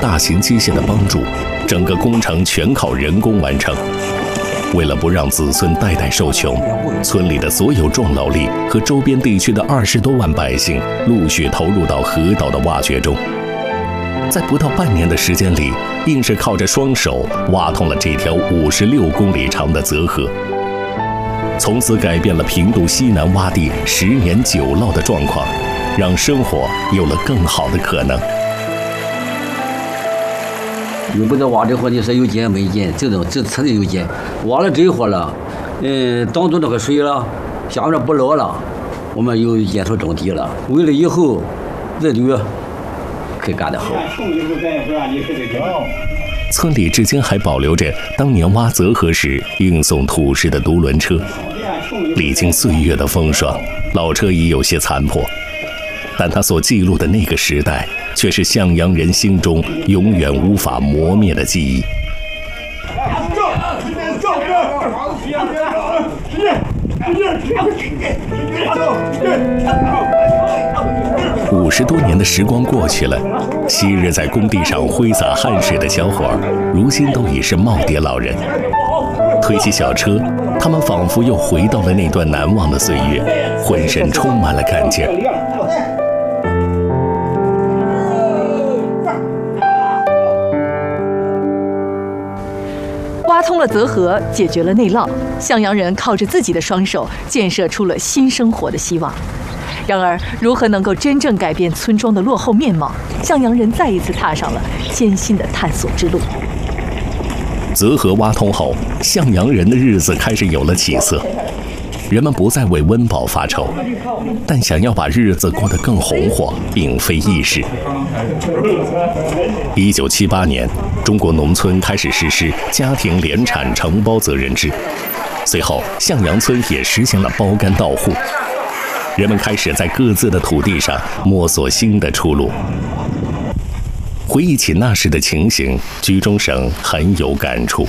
大型机械的帮助，整个工程全靠人工完成。为了不让子孙代代受穷，村里的所有壮劳力和周边地区的20多万百姓陆续投入到河道的挖掘中。在不到半年的时间里，硬是靠着双手挖通了这条56公里长的泽河，从此改变了平度西南洼地10年9涝的状况，让生活有了更好的可能。 你不知道挖这河你是有碱没碱，这肯定有碱。挖了这河了，挡住那个水了，下面不涝了，我们有沿途种地了。为了以后日绿可以干得好。 村里至今还保留着当年挖泽河时运送土石的独轮车，历经岁月的风霜，老车已有些残破，但它所记录的那个时代，却是向阳人心中永远无法磨灭的记忆。50多年的时光过去了，昔日在工地上挥洒汗水的小伙儿，如今都已是耄耋老人。推起小车，他们仿佛又回到了那段难忘的岁月，浑身充满了干劲。 挖通了泽河，解决了内涝，向阳人靠着自己的双手建设出了新生活的希望。然而，如何能够真正改变村庄的落后面貌？向阳人再一次踏上了艰辛的探索之路。 泽河挖通后，向阳人的日子开始有了起色。人们不再为温饱发愁，但想要把日子过得更红火，并非易事。1978年，中国农村开始实施家庭联产承包责任制，随后向阳村也实行了包干到户。人们开始在各自的土地上摸索新的出路。回忆起那时的情形，居中省很有感触。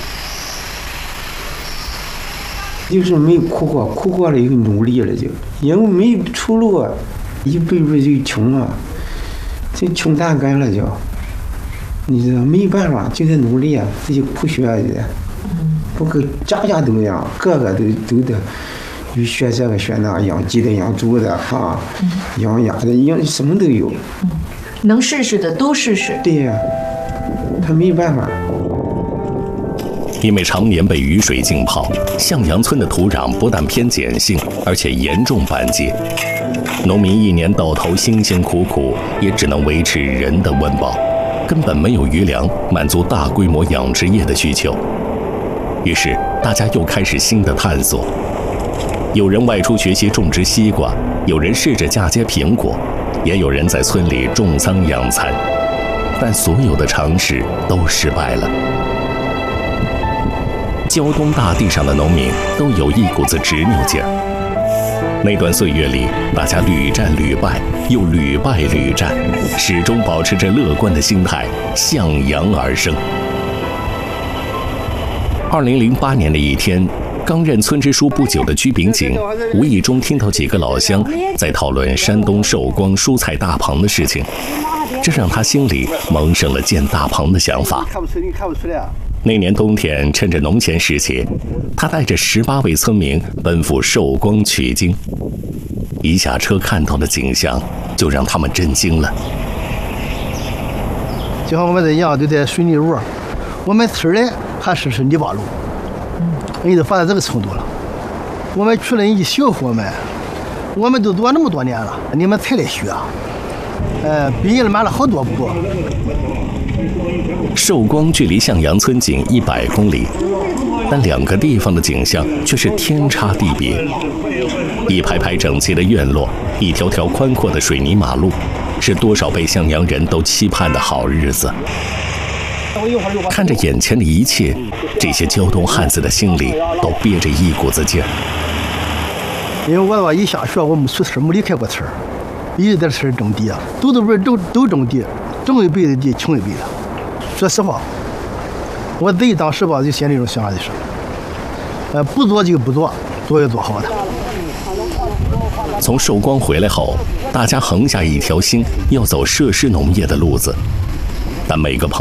就是没有苦过，苦过了又努力了，就因为没有出路啊，一辈子就穷啊，就穷大干了就，你知道没办法，就得努力啊，这就苦学的，不过家家都一样，个个都得。有学这个学那，养鸡的、养猪的啊，养鸭的，养什么都有。 能试试的都试试。 对呀，他没办法。 因为常年被雨水浸泡，向阳村的土壤不但偏碱性，而且严重板结。农民一年到头辛辛苦苦，也只能维持人的温饱，根本没有余粮满足大规模养殖业的需求。于是，大家又开始新的探索。有人外出学习种植西瓜，有人试着嫁接苹果，也有人在村里种桑养蚕，但所有的尝试都失败了。胶东大地上的农民都有一股子执拗劲儿。那段岁月里，大家屡战屡败，又屡败屡战，始终保持着乐观的心态，向阳而生。2008年的一天，刚任村支书不久的居秉景，无意中听到几个老乡在讨论山东寿光蔬菜大棚的事情，这让他心里萌生了建大棚的想法。那年冬天，趁着农闲时节，他带着18位村民奔赴寿光取经。一下车看到的景象，就让他们震惊了。 就像我们这样都在水泥路，我们村里还是泥巴路。人都发展这个程度了，我们去了一小伙们，我们都做那么多年了，你们才来学啊？比人慢了好多步。 寿光距离向阳村仅100公里，但两个地方的景象却是天差地别。一排排整齐的院落，一条条宽阔的水泥马路，是多少被向阳人都期盼的好日子。看着眼前的一切，这些胶东汉子的心里都憋着一股子劲儿。 因为我一下学，我们出村没离开过村儿，一直在村儿种地啊，都种地，种一辈子地，穷一辈子。说实话，我自己当时吧就心里种想法就是，不做就不做，做要做好的。 从寿光回来后，大家横下一条心，要走设施农业的路子，但每个朋